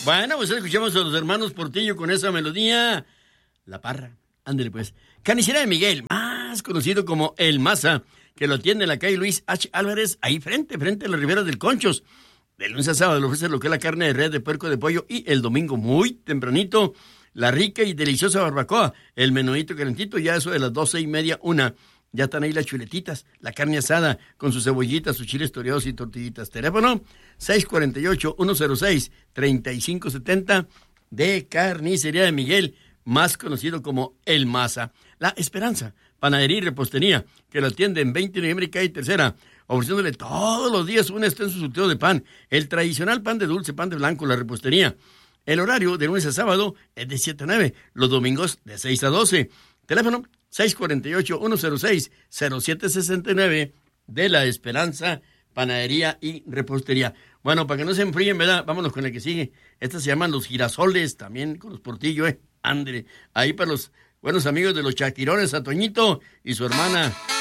Bueno, pues escuchamos a los hermanos Portillo con esa melodía. La Parra. Ándale pues. Carnicería de Miguel, más conocido como El Maza, que lo atiende en la calle Luis H. Álvarez, ahí frente a las riberas del Conchos. De lunes a sábado le ofrece lo que es la carne de res, de puerco, de pollo, y el domingo muy tempranito, la rica y deliciosa barbacoa, el menudito calentito, ya eso de las 12:30, 1. Ya están ahí las chuletitas, la carne asada con sus cebollitas, sus chiles toreados y tortillitas. Teléfono 648-106-3570 de Carnicería de Miguel, más conocido como El Maza. La Esperanza, panadería y repostería, que lo atiende en 20 de noviembre y calle Tercera, ofreciéndole todos los días un extenso surtido de pan, el tradicional pan de dulce, pan de blanco, la repostería. El horario de lunes a sábado es de 7 a 9, los domingos de 6 a 12. Teléfono 648-106-0769 de La Esperanza, panadería y repostería. Bueno, para que no se enfríen, ¿verdad? Vámonos con el que sigue. Estas se llaman los girasoles, también con los Portillo, Andre. Ahí para los buenos amigos de los Chaquirones, a Toñito y su hermana